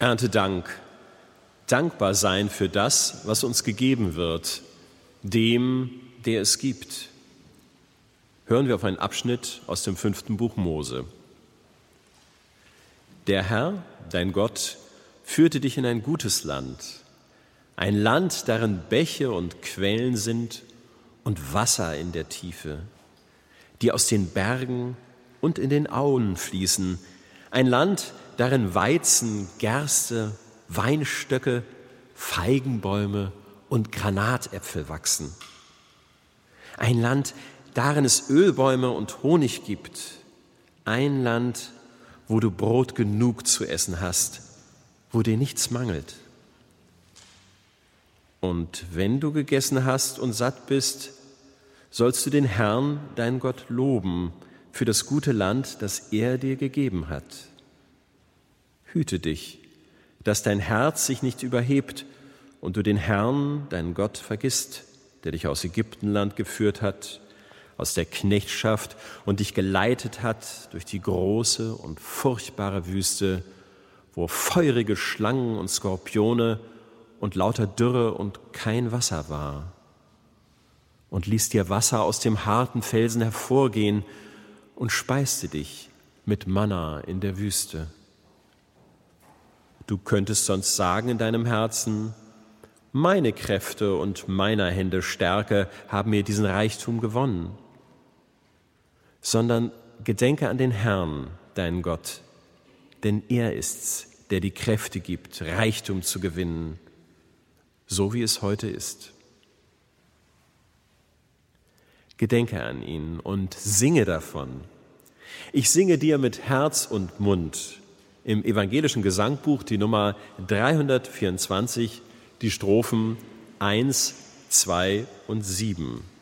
Erntedank, dankbar sein für das, was uns gegeben wird, dem, der es gibt. Hören wir auf einen Abschnitt aus dem 5. Buch Mose. Der Herr, dein Gott, führte dich in ein gutes Land, ein Land, darin Bäche und Quellen sind und Wasser in der Tiefe, die aus den Bergen und in den Auen fließen, ein Land, darin Weizen, Gerste, Weinstöcke, Feigenbäume und Granatäpfel wachsen. Ein Land, darin es Ölbäume und Honig gibt. Ein Land, wo du Brot genug zu essen hast, wo dir nichts mangelt. Und wenn du gegessen hast und satt bist, sollst du den Herrn, dein Gott, loben für das gute Land, das er dir gegeben hat. Hüte dich, dass dein Herz sich nicht überhebt und du den Herrn, deinen Gott, vergisst, der dich aus Ägyptenland geführt hat, aus der Knechtschaft und dich geleitet hat durch die große und furchtbare Wüste, wo feurige Schlangen und Skorpione und lauter Dürre und kein Wasser war, und ließ dir Wasser aus dem harten Felsen hervorgehen und speiste dich mit Manna in der Wüste. Du könntest sonst sagen in deinem Herzen: Meine Kräfte und meiner Hände Stärke haben mir diesen Reichtum gewonnen. Sondern gedenke an den Herrn, deinen Gott, denn er ist's, der die Kräfte gibt, Reichtum zu gewinnen, so wie es heute ist. Gedenke an ihn und singe davon. Ich singe dir mit Herz und Mund. Im evangelischen Gesangbuch die Nummer 324, die Strophen 1, 2 und 7.